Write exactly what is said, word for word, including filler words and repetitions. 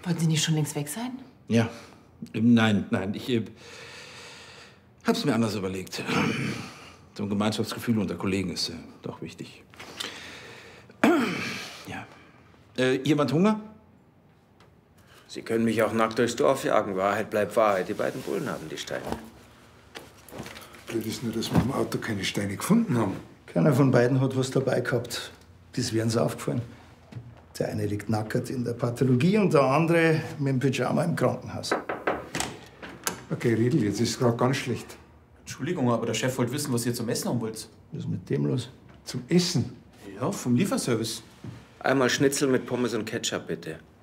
Wollten Sie nicht schon längst weg sein? Ja. Nein, nein, ich äh, hab's mir anders überlegt. So ein Gemeinschaftsgefühl unter Kollegen ist äh, doch wichtig. Ja. Äh, jemand Hunger? Sie können mich auch nackt durchs Dorf jagen. Wahrheit bleibt Wahrheit. Die beiden Bullen haben die Steine. Blöd ist nur, dass wir im Auto keine Steine gefunden haben. Keiner von beiden hat was dabei gehabt. Das wären sie aufgefallen. Der eine liegt nackert in der Pathologie und der andere mit dem Pyjama im Krankenhaus. Okay, Riedl, jetzt ist es gerade ganz schlecht. Entschuldigung, aber der Chef wollte wissen, was ihr zum Essen haben wollt. Was ist mit dem los? Zum Essen? Ja, vom Lieferservice. Einmal Schnitzel mit Pommes und Ketchup, bitte.